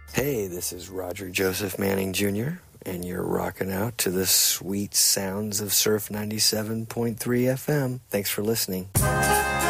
Hey, this is Roger Joseph Manning Jr., and you're rocking out to the sweet sounds of Surf 97.3 FM. Thanks for listening.